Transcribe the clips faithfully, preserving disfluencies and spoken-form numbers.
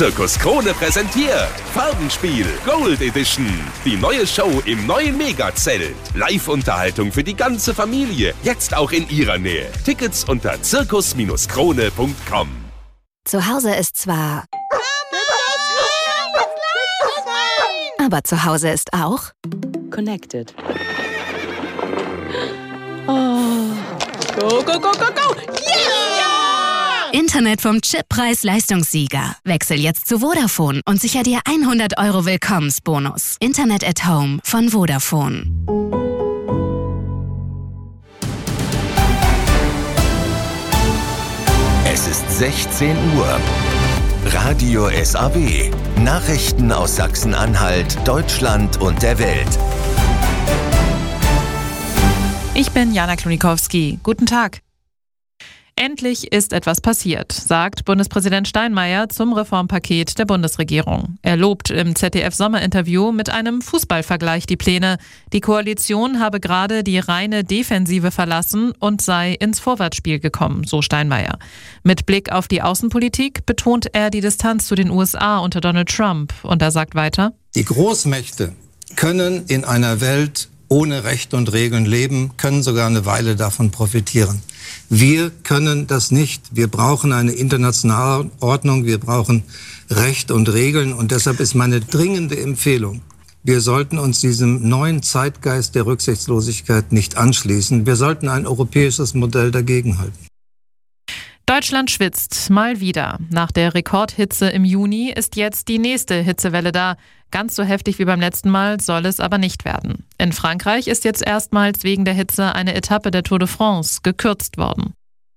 Zirkus Krone präsentiert Farbenspiel Gold Edition. Die neue Show im neuen Megazelt. Live-Unterhaltung für die ganze Familie. Jetzt auch in ihrer Nähe. Tickets unter zirkus krone punkt com. Zu Hause ist zwar... Aber zu Hause ist auch... Connected. Oh. Go, go, go, go, go! Yeah! Internet vom Chippreis-Leistungssieger. Wechsel jetzt zu Vodafone und sicher dir hundert Euro Willkommensbonus. Internet at Home von Vodafone. Es ist sechzehn Uhr. Radio S A W. Nachrichten aus Sachsen-Anhalt, Deutschland und der Welt. Ich bin Jana Klonikowski. Guten Tag. Endlich ist etwas passiert, sagt Bundespräsident Steinmeier zum Reformpaket der Bundesregierung. Er lobt im Z D F-Sommerinterview mit einem Fußballvergleich die Pläne. Die Koalition habe gerade die reine Defensive verlassen und sei ins Vorwärtsspiel gekommen, so Steinmeier. Mit Blick auf die Außenpolitik betont er die Distanz zu den U S A unter Donald Trump. Und er sagt weiter: Die Großmächte können in einer Welt ohne Recht und Regeln leben, können sogar eine Weile davon profitieren. Wir können das nicht. Wir brauchen eine internationale Ordnung, wir brauchen Recht und Regeln und deshalb ist meine dringende Empfehlung, wir sollten uns diesem neuen Zeitgeist der Rücksichtslosigkeit nicht anschließen. Wir sollten ein europäisches Modell dagegenhalten. Deutschland schwitzt mal wieder. Nach der Rekordhitze im Juni ist jetzt die nächste Hitzewelle da. Ganz so heftig wie beim letzten Mal soll es aber nicht werden. In Frankreich ist jetzt erstmals wegen der Hitze eine Etappe der Tour de France gekürzt worden.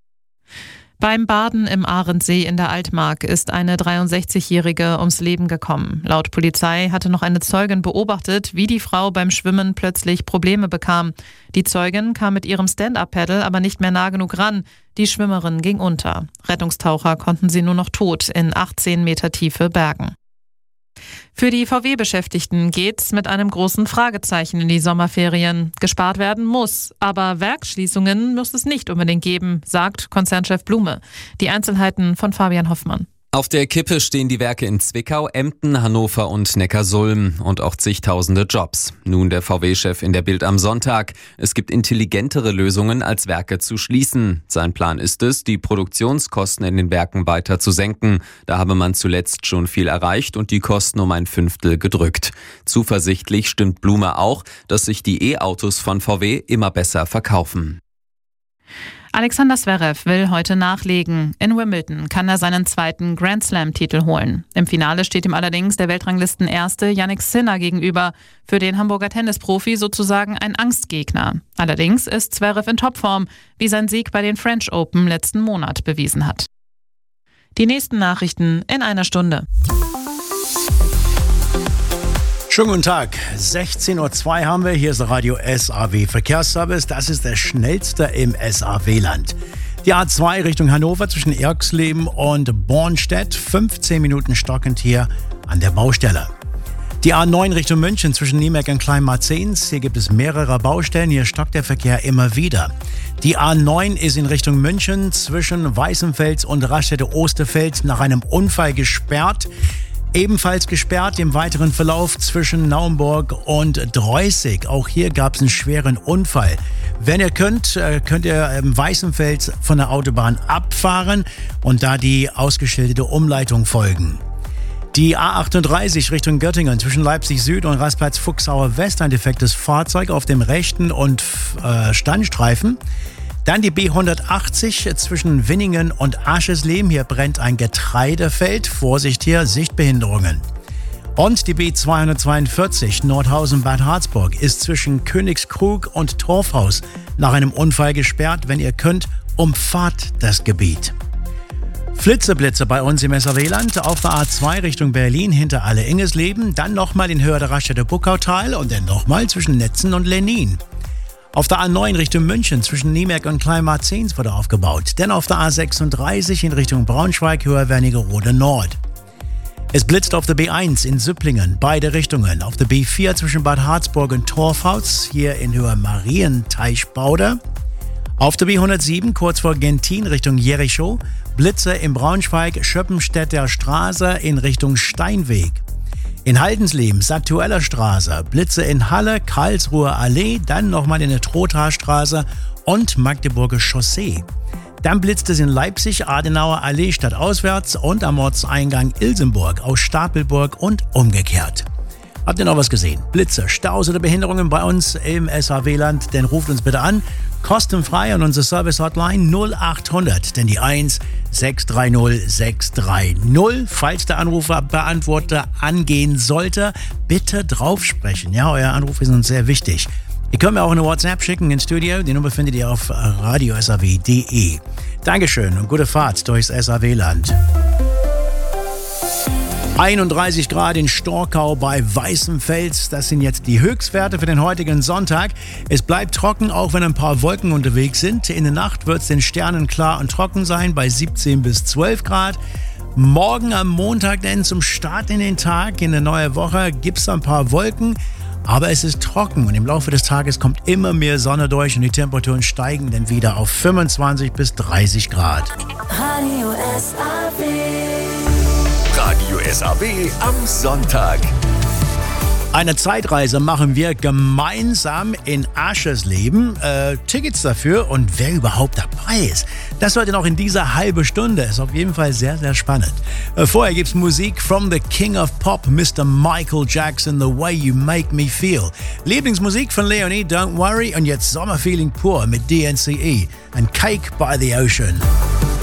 Beim Baden im Ahrensee in der Altmark ist eine dreiundsechzigjährige ums Leben gekommen. Laut Polizei hatte noch eine Zeugin beobachtet, wie die Frau beim Schwimmen plötzlich Probleme bekam. Die Zeugin kam mit ihrem Stand-Up-Paddle aber nicht mehr nah genug ran. Die Schwimmerin ging unter. Rettungstaucher konnten sie nur noch tot in achtzehn Meter Tiefe bergen. Für die V W-Beschäftigten geht's mit einem großen Fragezeichen in die Sommerferien. Gespart werden muss, aber Werksschließungen muss es nicht unbedingt geben, sagt Konzernchef Blume. Die Einzelheiten von Fabian Hoffmann. Auf der Kippe stehen die Werke in Zwickau, Emden, Hannover und Neckarsulm und auch zigtausende Jobs. Nun der V W-Chef in der Bild am Sonntag. Es gibt intelligentere Lösungen, als Werke zu schließen. Sein Plan ist es, die Produktionskosten in den Werken weiter zu senken. Da habe man zuletzt schon viel erreicht und die Kosten um ein Fünftel gedrückt. Zuversichtlich stimmt Blume auch, dass sich die E-Autos von V W immer besser verkaufen. Alexander Zverev will heute nachlegen. In Wimbledon kann er seinen zweiten Grand-Slam-Titel holen. Im Finale steht ihm allerdings der Weltranglistenerste Jannik Sinner gegenüber. Für den Hamburger Tennisprofi sozusagen ein Angstgegner. Allerdings ist Zverev in Topform, wie sein Sieg bei den French Open letzten Monat bewiesen hat. Die nächsten Nachrichten in einer Stunde. Schönen guten Tag, sechzehn Uhr zwei haben wir, hier ist Radio S A W Verkehrsservice, das ist der schnellste im S A W-Land. Die A zwei Richtung Hannover zwischen Erxleben und Bornstedt, fünfzehn Minuten stockend hier an der Baustelle. Die A neun Richtung München zwischen Niemerk und Kleinmarzens, hier gibt es mehrere Baustellen, hier stockt der Verkehr immer wieder. Die A neun ist in Richtung München zwischen Weißenfels und Raststätte-Osterfeld nach einem Unfall gesperrt. Ebenfalls gesperrt im weiteren Verlauf zwischen Naumburg und Dreußig. Auch hier gab es einen schweren Unfall. Wenn ihr könnt, könnt ihr im Weißenfels von der Autobahn abfahren und da die ausgeschilderte Umleitung folgen. Die A achtunddreißig Richtung Göttingen zwischen Leipzig Süd und Rastplatz Fuchsauer West, ein defektes Fahrzeug auf dem rechten und äh, Standstreifen. Dann die B hundertachtzig zwischen Winningen und Aschesleben. Hier brennt ein Getreidefeld. Vorsicht hier, Sichtbehinderungen. Und die B zweihundertzweiundvierzig Nordhausen-Bad Harzburg ist zwischen Königskrug und Torfhaus nach einem Unfall gesperrt. Wenn ihr könnt, umfahrt das Gebiet. Flitzeblitze bei uns im S A W-Land auf der A zwei Richtung Berlin hinter Alle-Ingesleben. Dann nochmal in Höhe der Raststätte Buckautal und dann nochmal zwischen Netzen und Lenin. Auf der A neun Richtung München zwischen Niemerk und Kleinmarzens wurde aufgebaut. Dann auf der A sechsunddreißig in Richtung Braunschweig, Höhe Wernigerode Nord. Es blitzt auf der B eins in Süpplingen, beide Richtungen. Auf der B vier zwischen Bad Harzburg und Torfhaus, hier in Höhe Marienteichbauder. Auf der B hundertsieben kurz vor Gentin Richtung Jericho. Blitze in Braunschweig, Schöppenstädter Straße in Richtung Steinweg. In Haldensleben, Saktueller Straße, Blitze in Halle, Karlsruher Allee, dann nochmal in der Trothaarstraße und Magdeburger Chaussee. Dann blitzt es in Leipzig, Adenauer Allee stadtauswärts und am Ortseingang Ilsenburg aus Stapelburg und umgekehrt. Habt ihr noch was gesehen? Blitze, Staus oder Behinderungen bei uns im S H W-Land? Dann ruft uns bitte an. Kostenfrei an unsere Service-Hotline null acht hundert, denn die eins sechs drei null sechs drei null. Falls der Anruferbeantworter angehen sollte, bitte draufsprechen. Ja, euer Anruf ist uns sehr wichtig. Ihr könnt mir auch eine WhatsApp schicken ins Studio. Die Nummer findet ihr auf radio s a w punkt d e. Dankeschön und gute Fahrt durchs S H W-Land. einunddreißig Grad in Storkau bei Weißenfels. Das sind jetzt die Höchstwerte für den heutigen Sonntag. Es bleibt trocken, auch wenn ein paar Wolken unterwegs sind. In der Nacht wird es den Sternen klar und trocken sein bei siebzehn bis zwölf Grad. Morgen am Montag denn zum Start in den Tag, in der neuen Woche, gibt es ein paar Wolken. Aber es ist trocken und im Laufe des Tages kommt immer mehr Sonne durch und die Temperaturen steigen dann wieder auf fünfundzwanzig bis dreißig Grad. Radio S A W. Radio S A W am Sonntag. Eine Zeitreise machen wir gemeinsam in Aschersleben. Äh, Tickets dafür und wer überhaupt dabei ist, das heute noch in dieser halben Stunde. Ist auf jeden Fall sehr, sehr spannend. Äh, vorher gibt's Musik from the King of Pop, Mister Michael Jackson, The Way You Make Me Feel. Lieblingsmusik von Leonie, Don't Worry. Und jetzt Sommerfeeling pur mit D N C E and Cake by the Ocean.